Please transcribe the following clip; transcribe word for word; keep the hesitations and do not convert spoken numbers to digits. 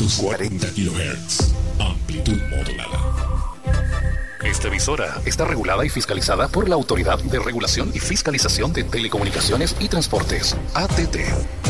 trescientos cuarenta kilohertz. Amplitud modulada. Esta emisora está regulada y fiscalizada por la Autoridad de Regulación y Fiscalización de Telecomunicaciones y Transportes, A T T.